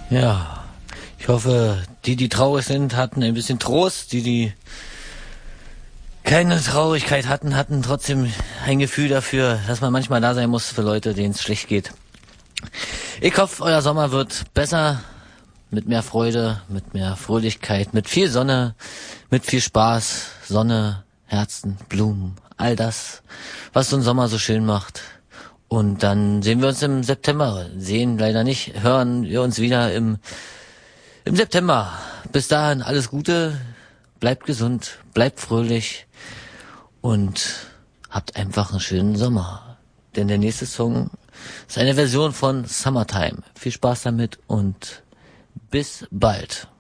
Ja, ich hoffe, die traurig sind, hatten ein bisschen Trost. Die keine Traurigkeit hatten trotzdem ein Gefühl dafür, dass man manchmal da sein muss für Leute, denen es schlecht geht. Ich hoffe, euer Sommer wird besser, mit mehr Freude, mit mehr Fröhlichkeit, mit viel Sonne, mit viel Spaß, Sonne, Herzen, Blumen, all das, was so einen Sommer so schön macht. Und dann sehen wir uns im September. Sehen leider nicht, hören wir uns wieder im September. Bis dahin alles Gute, bleibt gesund, bleibt fröhlich und habt einfach einen schönen Sommer. Denn der nächste Song ist eine Version von Summertime. Viel Spaß damit und bis bald.